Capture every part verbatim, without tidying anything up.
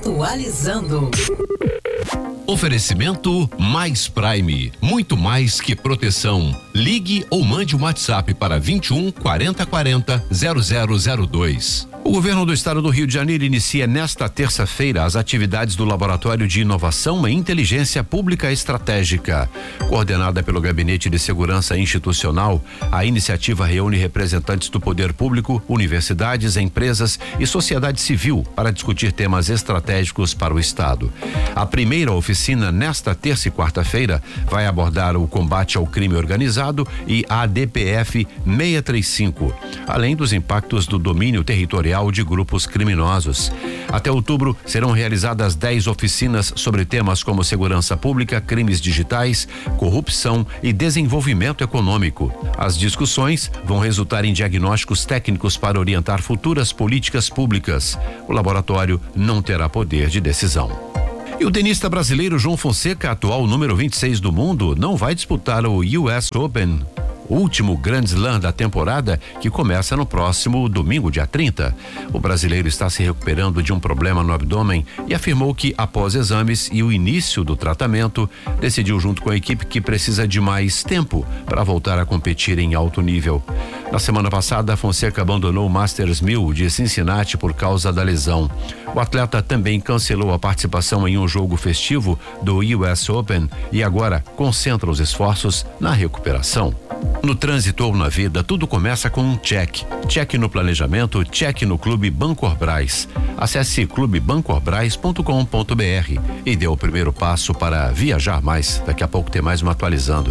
Atualizando. Oferecimento Mais Prime, muito mais que proteção. Ligue ou mande um WhatsApp para vinte e um, quarenta, quarenta, zero zero zero dois. O governo do estado do Rio de Janeiro inicia nesta terça-feira as atividades do Laboratório de Inovação e Inteligência Pública Estratégica. Coordenada pelo Gabinete de Segurança Institucional, a iniciativa reúne representantes do poder público, universidades, empresas e sociedade civil para discutir temas estratégicos para o estado. A primeira oficina, nesta terça e quarta-feira, vai abordar o combate ao crime organizado e a D P F seiscentos e trinta e cinco, além dos impactos do domínio territorial de grupos criminosos. Até outubro serão realizadas dez oficinas sobre temas como segurança pública, crimes digitais, corrupção e desenvolvimento econômico. As discussões vão resultar em diagnósticos técnicos para orientar futuras políticas públicas. O laboratório não terá poder de decisão. E o tenista brasileiro João Fonseca, atual número vinte e seis do mundo, não vai disputar o U S Open, último Grand Slam da temporada, que começa no próximo domingo, dia trinta. O brasileiro está se recuperando de um problema no abdômen e afirmou que, após exames e o início do tratamento, decidiu junto com a equipe que precisa de mais tempo para voltar a competir em alto nível. Na semana passada, Fonseca abandonou o Masters mil de Cincinnati por causa da lesão. O atleta também cancelou a participação em um jogo festivo do U S Open e agora concentra os esforços na recuperação. No trânsito ou na vida, tudo começa com um check. Check no planejamento, check no Clube Bancorbras. Acesse clube bancorbras ponto com ponto br e dê o primeiro passo para viajar mais. Daqui a pouco tem mais um Atualizando.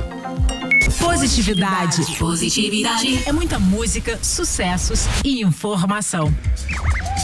Positividade. Positividade. É muita música, sucessos e informação.